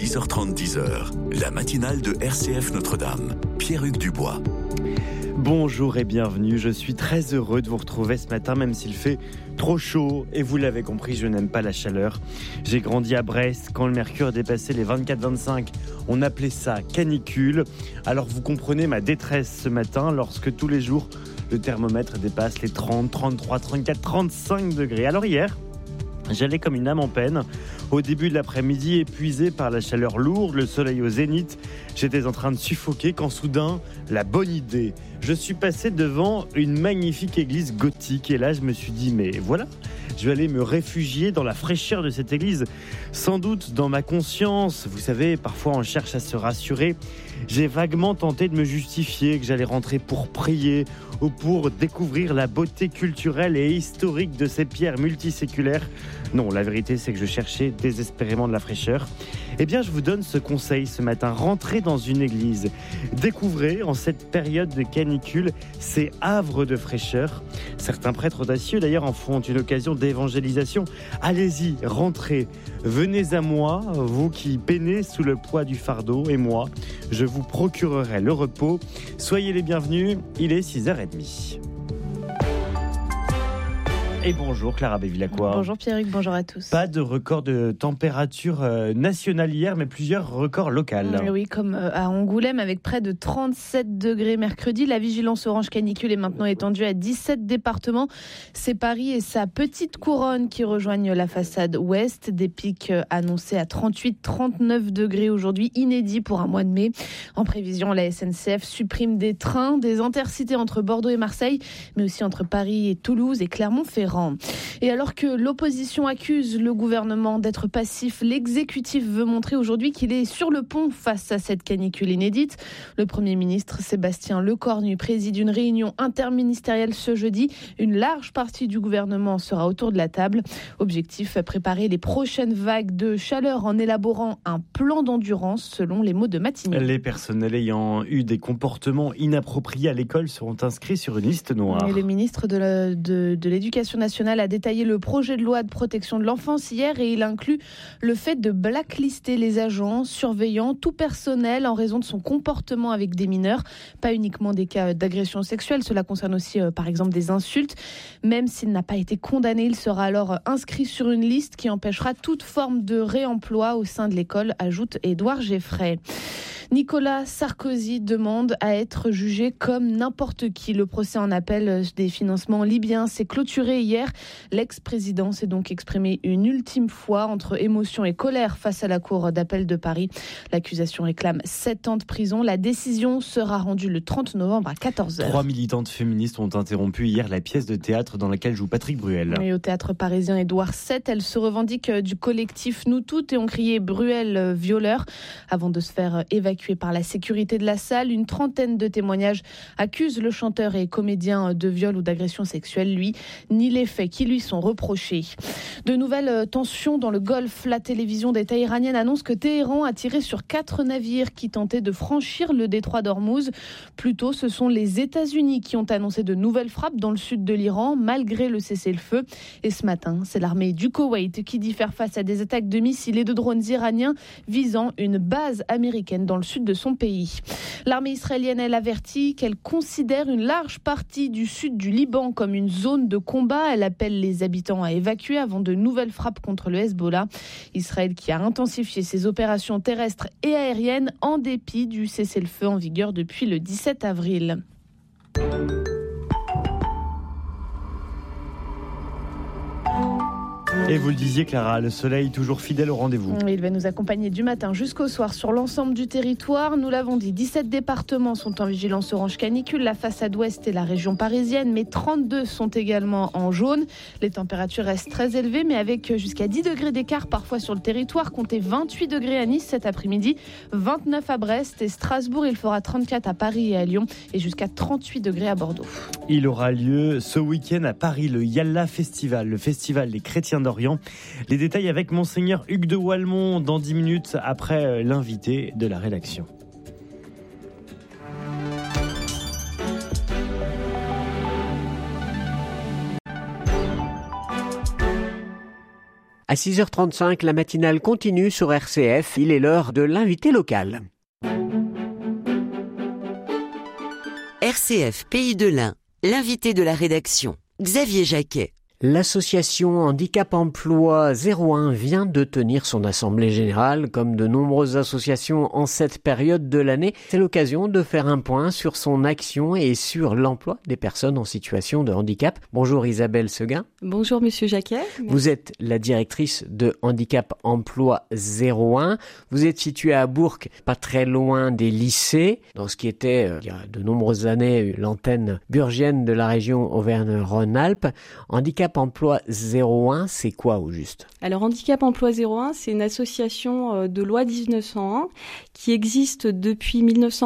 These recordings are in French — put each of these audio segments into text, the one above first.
10h30, 10h, la matinale de RCF Notre-Dame. Pierre-Hugues Dubois. Bonjour et bienvenue, je suis très heureux de vous retrouver ce matin, même s'il fait trop chaud. Et vous l'avez compris, je n'aime pas la chaleur. J'ai grandi à Brest, quand le mercure dépassait les 24-25, on appelait ça canicule. Alors vous comprenez ma détresse ce matin, lorsque tous les jours, le thermomètre dépasse les 30, 33, 34, 35 degrés. Alors hier, j'allais comme une âme en peine. Au début de l'après-midi, épuisé par la chaleur lourde, le soleil au zénith, j'étais en train de suffoquer quand soudain, la bonne idée. Je suis passé devant une magnifique église gothique et là, je me suis dit, mais voilà, je vais aller me réfugier dans la fraîcheur de cette église. Sans doute dans ma conscience, vous savez, parfois on cherche à se rassurer. J'ai vaguement tenté de me justifier que j'allais rentrer pour prier ou pour découvrir la beauté culturelle et historique de ces pierres multiséculaires. Non, la vérité, c'est que je cherchais désespérément de la fraîcheur. Eh bien, je vous donne ce conseil ce matin. Rentrez dans une église. Découvrez, en cette période de canicule, ces havres de fraîcheur. Certains prêtres audacieux, d'ailleurs, en font une occasion d'évangélisation. Allez-y, rentrez. Venez à moi, vous qui peinez sous le poids du fardeau, et moi, je vous procurerai le repos. Soyez les bienvenus, il est 6h30. Et bonjour Clara Bévilacqua. Bonjour Pierre-Hugues, bonjour à tous. Pas de record de température nationale hier, mais plusieurs records locaux. Oui, comme à Angoulême avec près de 37 degrés mercredi. La vigilance orange canicule est maintenant étendue à 17 départements. C'est Paris et sa petite couronne qui rejoignent la façade ouest. Des pics annoncés à 38-39 degrés aujourd'hui, inédits pour un mois de mai. En prévision, la SNCF supprime des trains, des intercités entre Bordeaux et Marseille, mais aussi entre Paris et Toulouse et Clermont-Ferrand. Et alors que l'opposition accuse le gouvernement d'être passif, l'exécutif veut montrer aujourd'hui qu'il est sur le pont face à cette canicule inédite. Le Premier ministre Sébastien Lecornu préside une réunion interministérielle ce jeudi. Une large partie du gouvernement sera autour de la table. Objectif, préparer les prochaines vagues de chaleur en élaborant un plan d'endurance selon les mots de Matignon. Les personnels ayant eu des comportements inappropriés à l'école seront inscrits sur une liste noire. Et le ministre de l'Éducation nationale a détaillé le projet de loi de protection de l'enfance hier et il inclut le fait de blacklister les agents, surveillants, tout personnel en raison de son comportement avec des mineurs. Pas uniquement des cas d'agression sexuelle, cela concerne aussi par exemple des insultes. Même s'il n'a pas été condamné, il sera alors inscrit sur une liste qui empêchera toute forme de réemploi au sein de l'école, ajoute Édouard Geffray. Nicolas Sarkozy demande à être jugé comme n'importe qui. Le procès en appel des financements libyens s'est clôturé hier. L'ex-président s'est donc exprimé une ultime fois entre émotion et colère face à la cour d'appel de Paris. L'accusation réclame 7 ans de prison. La décision sera rendue le 30 novembre à 14h. 3 militantes féministes ont interrompu hier la pièce de théâtre dans laquelle joue Patrick Bruel. Et au théâtre parisien Édouard VII, elles se revendiquent du collectif Nous Toutes et ont crié Bruel violeur avant de se faire évacuer par la sécurité de la salle. Une trentaine de témoignages accusent le chanteur et comédien de viol ou d'agression sexuelle. Lui nie les faits qui lui sont reprochés. De nouvelles tensions dans le Golfe. La télévision d'État iranienne annonce que Téhéran a tiré sur 4 navires qui tentaient de franchir le détroit d'Ormuz. Plus tôt, ce sont les États-Unis qui ont annoncé de nouvelles frappes dans le sud de l'Iran, malgré le cessez-le-feu. Et ce matin, c'est l'armée du Koweït qui dit faire face à des attaques de missiles et de drones iraniens visant une base américaine dans le sud de son pays. L'armée israélienne, elle avertit qu'elle considère une large partie du sud du Liban comme une zone de combat. Elle appelle les habitants à évacuer avant de nouvelles frappes contre le Hezbollah. Israël qui a intensifié ses opérations terrestres et aériennes en dépit du cessez-le-feu en vigueur depuis le 17 avril. Et vous le disiez Clara, le soleil toujours fidèle au rendez-vous. Il va nous accompagner du matin jusqu'au soir sur l'ensemble du territoire. Nous l'avons dit, 17 départements sont en vigilance orange canicule, la façade ouest et la région parisienne, mais 32 sont également en jaune. Les températures restent très élevées, mais avec jusqu'à 10 degrés d'écart parfois sur le territoire. Comptez 28 degrés à Nice cet après-midi, 29 à Brest et Strasbourg. Il fera 34 à Paris et à Lyon et jusqu'à 38 degrés à Bordeaux. Il aura lieu ce week-end à Paris, le Yalla Festival, le festival des chrétiens d'Orient. Les détails avec Monseigneur Hugues de Walmont dans 10 minutes après l'invité de la rédaction. À 6h35, la matinale continue sur RCF. Il est l'heure de l'invité local. RCF Pays de l'Ain, l'invité de la rédaction, Xavier Jacquet. L'association Handicap Emploi 01 vient de tenir son assemblée générale. Comme de nombreuses associations en cette période de l'année, c'est l'occasion de faire un point sur son action et sur l'emploi des personnes en situation de handicap. Bonjour Isabelle Seguin. Bonjour Monsieur Jacquet. Vous êtes la directrice de Handicap Emploi 01. Vous êtes située à Bourg, pas très loin des lycées, dans ce qui était, il y a de nombreuses années, l'antenne burgienne de la région Auvergne-Rhône-Alpes. Handicap Emploi 01, c'est quoi au juste ? Alors Handicap Emploi 01, c'est une association de loi 1901 qui existe depuis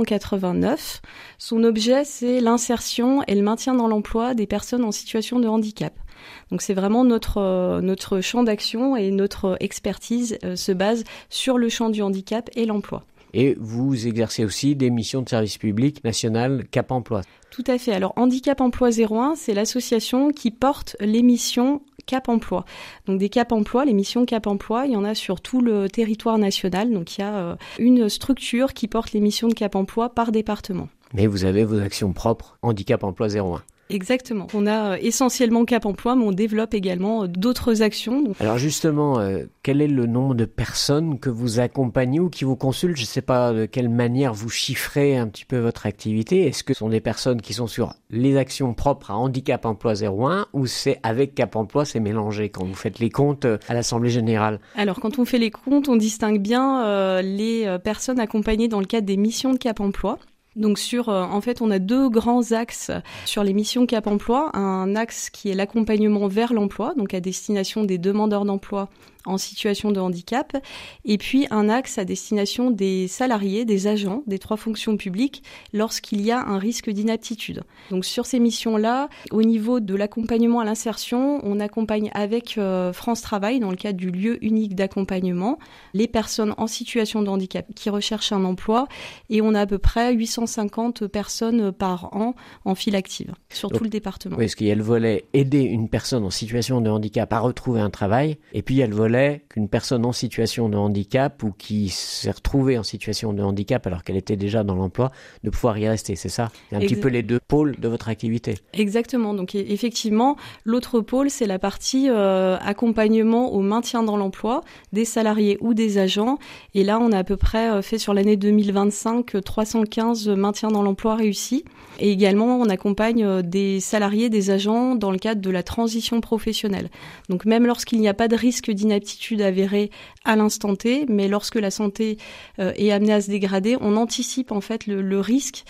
1989. Son objet, c'est l'insertion et le maintien dans l'emploi des personnes en situation de handicap. Donc c'est vraiment notre champ d'action et notre expertise se base sur le champ du handicap et l'emploi. Et vous exercez aussi des missions de service public national Cap Emploi. Tout à fait. Alors Handicap Emploi 01, c'est l'association qui porte les missions Cap Emploi. Donc des Cap Emploi, les missions Cap Emploi, il y en a sur tout le territoire national. Donc il y a une structure qui porte les missions de Cap Emploi par département. Mais vous avez vos actions propres, Handicap Emploi 01. Exactement. On a essentiellement Cap Emploi, mais on développe également d'autres actions. Alors justement, quel est le nombre de personnes que vous accompagnez ou qui vous consultent ? Je ne sais pas de quelle manière vous chiffrez un petit peu votre activité. Est-ce que ce sont des personnes qui sont sur les actions propres à Handicap Emploi 01 ou c'est avec Cap Emploi, c'est mélangé quand vous faites les comptes à l'Assemblée Générale ? Alors quand on fait les comptes, on distingue bien les personnes accompagnées dans le cadre des missions de Cap Emploi. Donc en fait, on a deux grands axes sur les missions Cap Emploi. Un axe qui est l'accompagnement vers l'emploi, donc à destination des demandeurs d'emploi en situation de handicap, et puis un axe à destination des salariés, des agents, des trois fonctions publiques, lorsqu'il y a un risque d'inaptitude. Donc sur ces missions-là, au niveau de l'accompagnement à l'insertion, on accompagne avec France Travail, dans le cadre du lieu unique d'accompagnement, les personnes en situation de handicap qui recherchent un emploi, et on a à peu près 850 personnes par an en file active, sur tout le département. Oui, parce qu'il y a le volet aider une personne en situation de handicap à retrouver un travail, et puis il y a le volet qu'une personne en situation de handicap ou qui s'est retrouvée en situation de handicap alors qu'elle était déjà dans l'emploi, de pouvoir y rester, c'est ça ? C'est un petit peu les deux pôles de votre activité. Exactement. Donc effectivement, l'autre pôle, c'est la partie accompagnement au maintien dans l'emploi des salariés ou des agents. Et là, on a à peu près fait sur l'année 2025 315 maintiens dans l'emploi réussis. Et également, on accompagne des salariés, des agents dans le cadre de la transition professionnelle. Donc même lorsqu'il n'y a pas de risque d'inaptitude avérée à l'instant T, mais lorsque la santé est amenée à se dégrader, on anticipe en fait le risque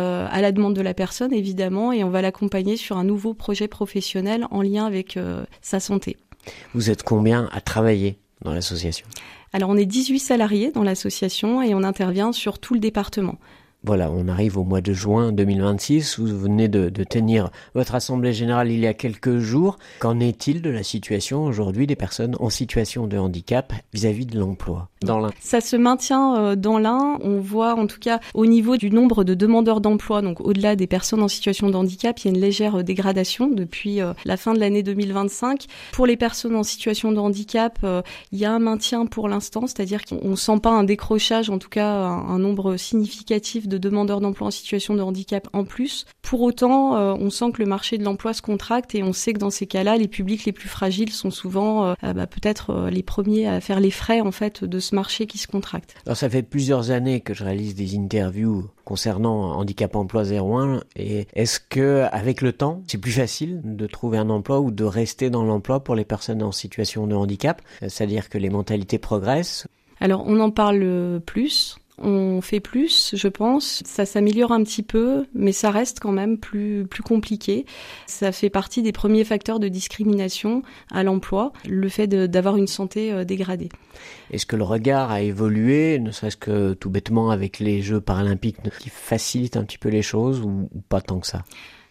à la demande de la personne évidemment, et on va l'accompagner sur un nouveau projet professionnel en lien avec sa santé. Vous êtes combien à travailler dans l'association ? Alors on est 18 salariés dans l'association et on intervient sur tout le département. Voilà, on arrive au mois de juin 2026. Vous venez de tenir votre assemblée générale il y a quelques jours. Qu'en est-il de la situation aujourd'hui des personnes en situation de handicap vis-à-vis de l'emploi dans l'Ain ? Ça se maintient dans l'Ain. On voit en tout cas au niveau du nombre de demandeurs d'emploi, donc au-delà des personnes en situation de handicap, il y a une légère dégradation depuis la fin de l'année 2025. Pour les personnes en situation de handicap, il y a un maintien pour l'instant, c'est-à-dire qu'on ne sent pas un décrochage, en tout cas un nombre significatif de demandeurs d'emploi en situation de handicap en plus. Pour autant, on sent que le marché de l'emploi se contracte et on sait que dans ces cas-là, les publics les plus fragiles sont souvent peut-être les premiers à faire les frais en fait de ce marché qui se contracte. Alors ça fait plusieurs années que je réalise des interviews concernant Handicap Emploi 01 et est-ce que avec le temps, c'est plus facile de trouver un emploi ou de rester dans l'emploi pour les personnes en situation de handicap, c'est-à-dire que les mentalités progressent? Alors on en parle plus. On fait plus, je pense. Ça s'améliore un petit peu, mais ça reste quand même plus compliqué. Ça fait partie des premiers facteurs de discrimination à l'emploi, le fait d'avoir une santé dégradée. Est-ce que le regard a évolué, ne serait-ce que tout bêtement avec les Jeux paralympiques qui facilitent un petit peu les choses ou pas tant que ça ?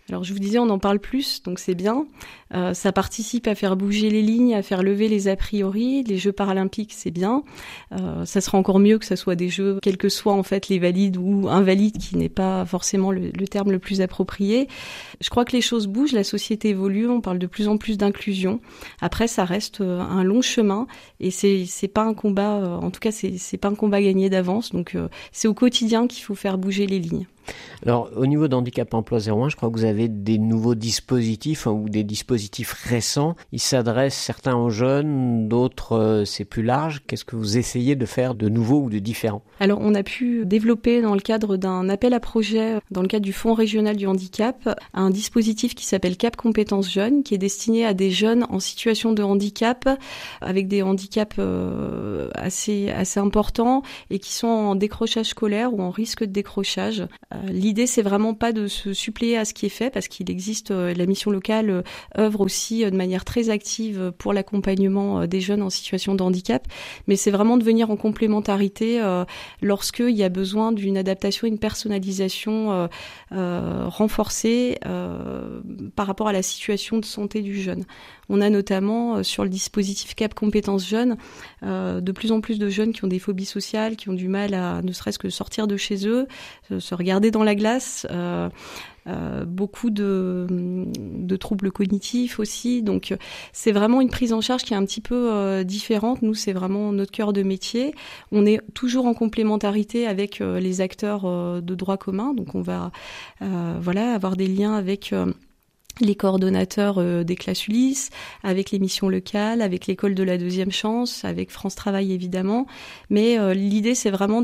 Alors je vous disais, on en parle plus, donc c'est bien. Ça participe à faire bouger les lignes, à faire lever les a priori. Les Jeux paralympiques, c'est bien. Ça sera encore mieux que ça soit des Jeux, quels que soient en fait les valides ou invalides, qui n'est pas forcément le terme le plus approprié. Je crois que les choses bougent, la société évolue, on parle de plus en plus d'inclusion. Après, ça reste un long chemin et c'est pas un combat, en tout cas c'est pas un combat gagné d'avance. Donc c'est au quotidien qu'il faut faire bouger les lignes. Alors, au niveau d'Handicap Emploi 01, je crois que vous avez des nouveaux dispositifs ou des dispositifs récents. Ils s'adressent certains aux jeunes, d'autres c'est plus large. Qu'est-ce que vous essayez de faire de nouveau ou de différent ? Alors, on a pu développer dans le cadre d'un appel à projet, dans le cadre du Fonds régional du handicap, un dispositif qui s'appelle Cap Compétences Jeunes, qui est destiné à des jeunes en situation de handicap, avec des handicaps assez importants et qui sont en décrochage scolaire ou en risque de décrochage. L'idée, c'est vraiment pas de se suppléer à ce qui est fait, parce qu'il existe, la mission locale œuvre aussi de manière très active pour l'accompagnement des jeunes en situation de handicap, mais c'est vraiment de venir en complémentarité lorsqu'il y a besoin d'une adaptation, une personnalisation renforcée par rapport à la situation de santé du jeune. On a notamment sur le dispositif Cap Compétences Jeunes de plus en plus de jeunes qui ont des phobies sociales, qui ont du mal à ne serait-ce que sortir de chez eux, se regarder dans la glace, beaucoup de troubles cognitifs aussi. Donc c'est vraiment une prise en charge qui est un petit peu différente. Nous, c'est vraiment notre cœur de métier. On est toujours en complémentarité avec les acteurs de droit commun. Donc on va avoir des liens avec les coordonnateurs des classes Ulysse, avec les missions locales, avec l'école de la deuxième chance, avec France Travail évidemment. Mais l'idée, c'est vraiment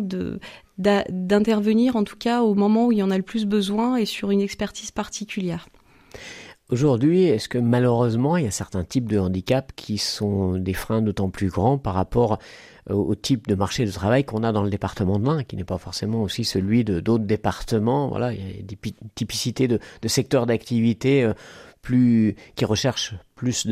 d'intervenir en tout cas au moment où il y en a le plus besoin et sur une expertise particulière. Aujourd'hui, est-ce que malheureusement, il y a certains types de handicaps qui sont des freins d'autant plus grands par rapport au type de marché de travail qu'on a dans le département de l'Ain, qui n'est pas forcément aussi celui d'autres départements. Voilà, il y a des typicités de secteurs d'activité qui recherchent plus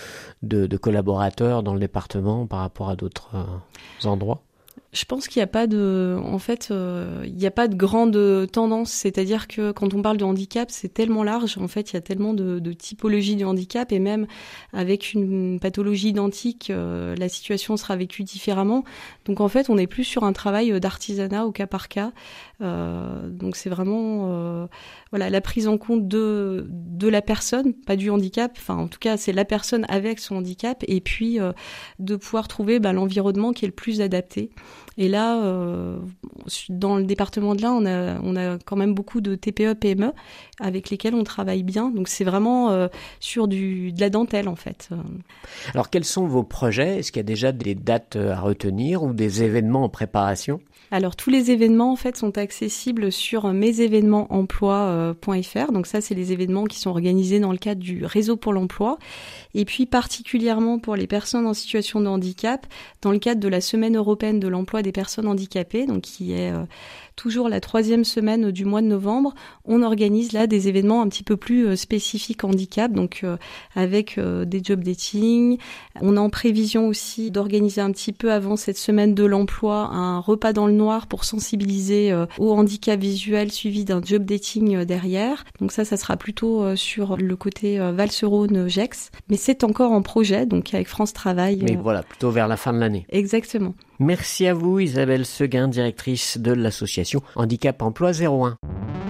de collaborateurs dans le département par rapport à d'autres endroits. Je pense qu'il n'y a pas de, il n'y a pas de grande tendance. C'est-à-dire que quand on parle de handicap, c'est tellement large. En fait, il y a tellement de typologies de handicap et même avec une pathologie identique, la situation sera vécue différemment. Donc en fait, on est plus sur un travail d'artisanat au cas par cas. Donc c'est vraiment la prise en compte de la personne, pas du handicap. Enfin, en tout cas, c'est la personne avec son handicap et puis de pouvoir trouver l'environnement qui est le plus adapté. Et là, dans le département de l'Ain, on a quand même beaucoup de TPE, PME avec lesquels on travaille bien. Donc c'est vraiment sur de la dentelle en fait. Alors quels sont vos projets ? Est-ce qu'il y a déjà des dates à retenir ou des événements en préparation ? Alors tous les événements en fait sont accessibles sur mesévénementsemploi.fr. Donc ça, c'est les événements qui sont organisés dans le cadre du réseau pour l'emploi. Et puis particulièrement pour les personnes en situation de handicap, dans le cadre de la Semaine européenne de l'emploi des personnes handicapées, donc qui est toujours la 3e semaine du mois de novembre, on organise là des événements un petit peu plus spécifiques handicap, donc avec des job dating. On est en prévision aussi d'organiser un petit peu avant cette semaine de l'emploi un repas dans le noir pour sensibiliser au handicap visuel suivi d'un job dating derrière. Donc ça sera plutôt sur le côté Val-sur-Rhône-Gex. Mais c'est encore en projet, donc avec France Travail. Mais voilà, plutôt vers la fin de l'année. Exactement. Merci à vous Isabelle Seguin, directrice de l'association Handicap Emploi 01.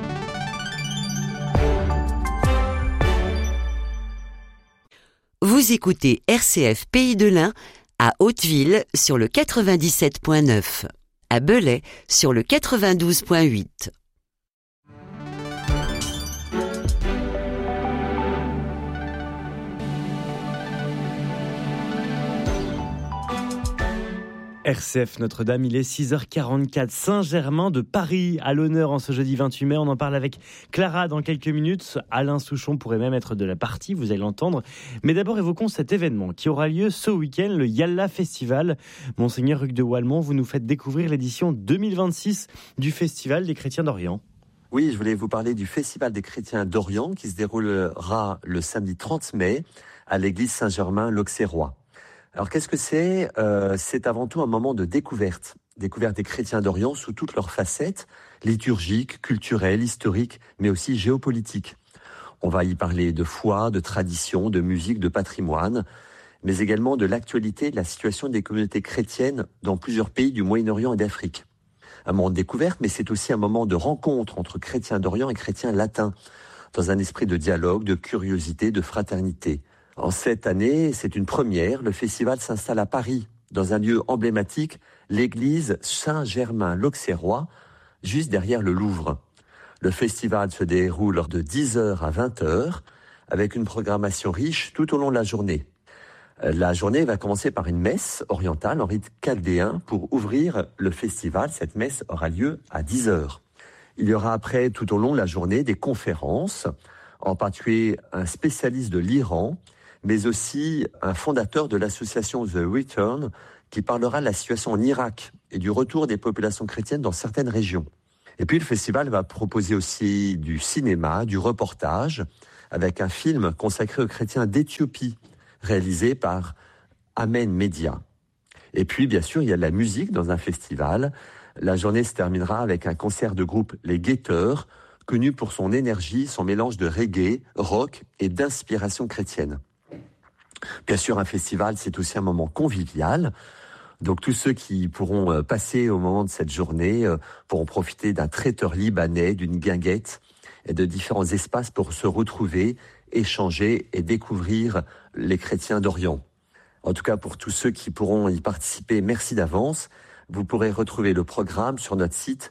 Vous écoutez RCF Pays de l'Ain à Hauteville sur le 97.9, à Belay sur le 92.8. RCF Notre-Dame, il est 6h44. Saint-Germain de Paris à l'honneur en ce jeudi 28 mai. On en parle avec Clara dans quelques minutes. Alain Souchon pourrait même être de la partie, vous allez l'entendre. Mais d'abord, évoquons cet événement qui aura lieu ce week-end, le Yalla Festival. Monseigneur Hugues de Walmont, vous nous faites découvrir l'édition 2026 du Festival des Chrétiens d'Orient. Oui, je voulais vous parler du Festival des Chrétiens d'Orient qui se déroulera le samedi 30 mai à l'église Saint-Germain, l'Auxerrois. Alors qu'est-ce que c'est ? C'est avant tout un moment de découverte des chrétiens d'Orient sous toutes leurs facettes, liturgiques, culturelles, historiques, mais aussi géopolitiques. On va y parler de foi, de tradition, de musique, de patrimoine, mais également de l'actualité, de la situation des communautés chrétiennes dans plusieurs pays du Moyen-Orient et d'Afrique. Un moment de découverte, mais c'est aussi un moment de rencontre entre chrétiens d'Orient et chrétiens latins, dans un esprit de dialogue, de curiosité, de fraternité. En cette année, c'est une première, le festival s'installe à Paris, dans un lieu emblématique, l'église Saint-Germain-l'Auxerrois, juste derrière le Louvre. Le festival se déroule de 10h à 20h, avec une programmation riche tout au long de la journée. La journée va commencer par une messe orientale en rite chaldéen pour ouvrir le festival. Cette messe aura lieu à 10h. Il y aura après, tout au long de la journée, des conférences, en particulier un spécialiste de l'Iran, mais aussi un fondateur de l'association The Return, qui parlera de la situation en Irak et du retour des populations chrétiennes dans certaines régions. Et puis le festival va proposer aussi du cinéma, du reportage, avec un film consacré aux chrétiens d'Éthiopie, réalisé par Amen Media. Et puis, bien sûr, il y a de la musique dans un festival. La journée se terminera avec un concert de groupe Les Guetteurs, connu pour son énergie, son mélange de reggae, rock et d'inspiration chrétienne. Bien sûr, un festival, c'est aussi un moment convivial. Donc tous ceux qui pourront passer au moment de cette journée pourront profiter d'un traiteur libanais, d'une guinguette et de différents espaces pour se retrouver, échanger et découvrir les chrétiens d'Orient. En tout cas, pour tous ceux qui pourront y participer, merci d'avance. Vous pourrez retrouver le programme sur notre site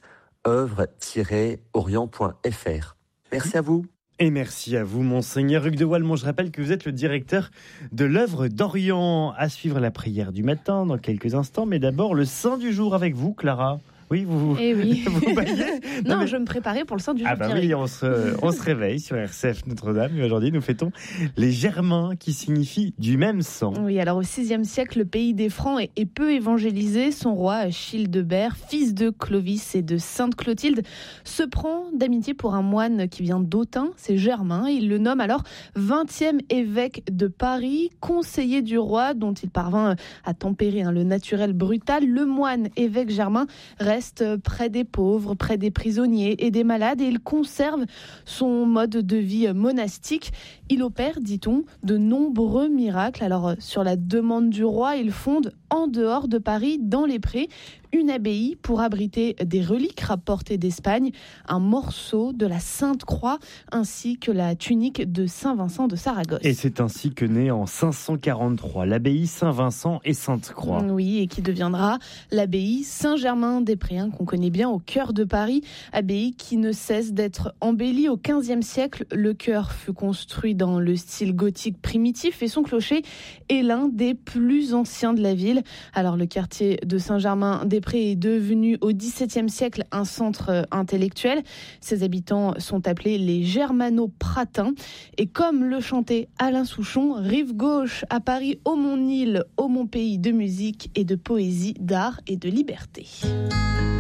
oeuvre-orient.fr. Merci à vous. Et merci à vous, Monseigneur Hugues de Walmont. Je rappelle que vous êtes le directeur de l'œuvre d'Orient. À suivre la prière du matin dans quelques instants, mais d'abord le saint du jour avec vous, Clara. Oui, vous baillez. Non, je me préparais pour le saint du jour. Ah bah oui, on se réveille sur RCF Notre-Dame et aujourd'hui nous fêtons les Germains qui signifient du même sang. Oui, alors au VIe siècle, le pays des Francs est peu évangélisé. Son roi, Childebert, fils de Clovis et de Sainte Clotilde, se prend d'amitié pour un moine qui vient d'Autun, c'est Germain. Il le nomme alors 20e évêque de Paris, conseiller du roi dont il parvint à tempérer le naturel brutal. Le moine évêque Germain reste près des pauvres, près des prisonniers et des malades, et il conserve son mode de vie monastique. Il opère, dit-on, de nombreux miracles. Alors, sur la demande du roi, il fonde en dehors de Paris, dans les prés, une abbaye pour abriter des reliques rapportées d'Espagne, un morceau de la Sainte Croix ainsi que la tunique de Saint-Vincent de Saragosse. Et c'est ainsi que naît en 543 l'abbaye Saint-Vincent et Sainte-Croix. Oui, et qui deviendra l'abbaye Saint-Germain-des-Prés, qu'on connaît bien au cœur de Paris, abbaye qui ne cesse d'être embellie. Au XVe siècle, le chœur fut construit dans le style gothique primitif et son clocher est l'un des plus anciens de la ville. Alors le quartier de Saint-Germain-des-Prés est devenu au XVIIe siècle un centre intellectuel. Ses habitants sont appelés les Germano-Pratins. Et comme le chantait Alain Souchon, rive gauche à Paris, ô mon île, ô mon pays de musique et de poésie, d'art et de liberté.